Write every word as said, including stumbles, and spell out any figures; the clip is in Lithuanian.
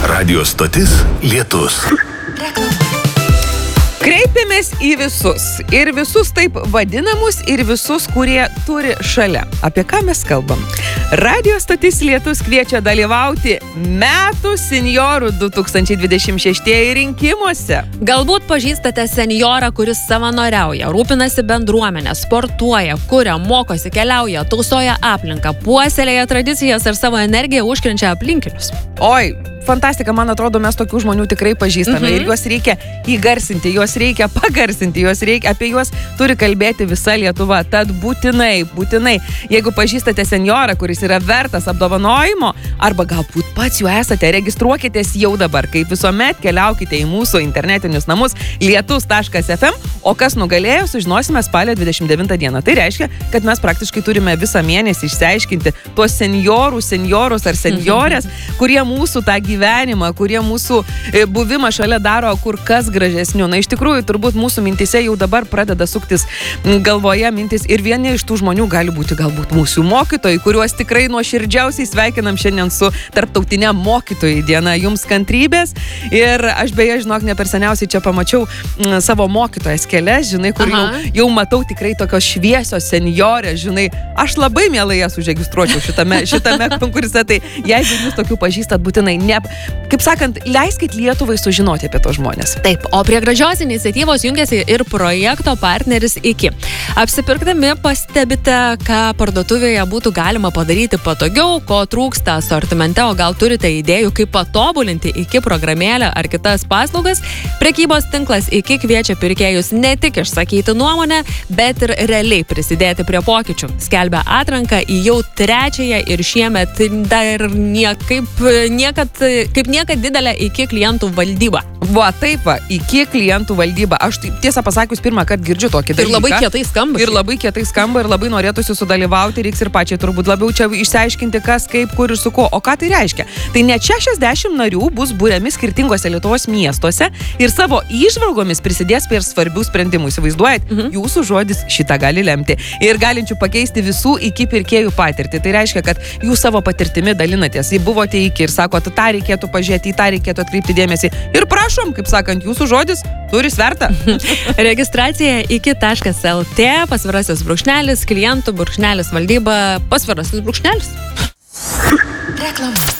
Radio stotis Lietus. Kreipiamės į visus. Ir visus taip vadinamus, ir visus, kurie turi šalia. Apie ką mes kalbam? Radio stotis Lietus kviečia dalyvauti metų senjorų du tūkstančiai dvidešimt šeši rinkimuose. Galbūt pažįstate senjorą, kuris savanoriauja, rūpinasi bendruomenę, sportuoja, kuria, mokosi, keliauja, tausoja aplinką, puoselėja tradicijas ir savo energiją užkrenčia aplinkinius. Oi, fantastika, man atrodo, mes tokių žmonių tikrai pažįstame. Mhm. Ir juos reikia įgarsinti, juos reikia pagarsinti, juos reikia, apie juos turi kalbėti visa Lietuva. Tad būtinai, būtinai, jeigu pažįstate senjorą, kuris yra vertas apdovanojimo, arba galbūt pats jau esate, registruokitės jau dabar. Kaip visuomet, keliaukite į mūsų internetinius namus lietus taškas ef em, o kas nugalėjo, sužinosime spalio dvidešimt devintą dieną. Tai reiškia, kad mes praktiškai turime visą mėnesį išsiaiškinti tuos senjorų, senjorus ar senjorės, mhm. kurie mūsų tą gyvenimą, kurie mūsų buvimą šalia daro kur kas gražesniu. Na, iš tikrųjų, turbūt mūsų mintise jau dabar pradeda suktis galvoje mintis ir vieni iš tų žmonių gali būti galbūt mūsų mokytojai, kuriuos tikrai nuoširdžiausiai sveikinam šiandien su tarptautinė mokytojų diena. Jums kantrybės ir aš beje, žinok, ne per seniausiai čia pamačiau m, savo mokytojas kelias, žinai, kur jau, jau matau tikrai tokios šviesios senjorės, žinai, aš labai mielai jas užregistruočiau šitame, šitame konkurse, tai jeigu jūs tokių pažįstat, būtinai ne, kaip sakant, leiskit Lietuvai sužinoti apie tos žmonės. Taip, o prie gražios iniciatyvos jungiasi ir projekto partneris Iki. Apsipirkdami pastebite, ką parduotuvėje būtų galima padaryti patogiau, ko trūksta asortimente, o gal turite idėjų, kaip patobulinti Iki programėlę ar kitas paslaugas. Prekybos tinklas Iki kviečia pirkėjus ne tik išsakyti nuomonę, bet ir realiai prisidėti prie pokyčių. Skelbia atranką į jau trečiąją ir šiemet dar niekaip, niekad, kaip niekad didelę Iki klientų valdybą. Va, taip va, Iki klientų valdyba. Aš tiesą pasakius pirmą kartą girdžiu tokį dalyką. Ir labai kietai skamba. Ir labai kietai skamba ir labai norėtųsi sudalyvauti, reiks ir pačiai turbūt labiau čia išsiaiškinti, kas, kaip, kur ir su kuo. O ką tai reiškia? Tai net šešiasdešimt narių bus būriami skirtingose Lietuvos miestuose ir savo įžvalgomis prisidės prie svarbių sprendimų. Įsivaizduojat, mhm. jūsų žodis šitą gali lemti. Ir galinčių pakeisti visų Iki pirkėjų patirtį. Tai reiškia, kad jūs savo patirtimi dalinatės. Jei buvote Iki ir sakote, tą reikėtų pažiūrėti, tą reikėtų atkreipti dėmesį. Ir prašom, kaip sakant, jūsų žodis turi svertą. Registracija iki taškas el tė, pasvirasis brūkšnelis, klientų brūkšnelis valdyba, pasvirasis brūkšnelis. Reklama.